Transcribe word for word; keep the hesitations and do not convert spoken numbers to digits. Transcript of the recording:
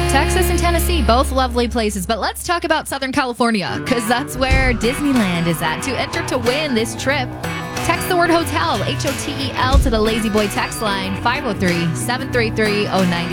Texas and Tennessee, both lovely places. But let's talk about Southern California, because that's where Disneyland is at. To enter to win this trip, text the word hotel, H O T E L, to the Lazy Boy text line, five oh three, seven three three, oh nine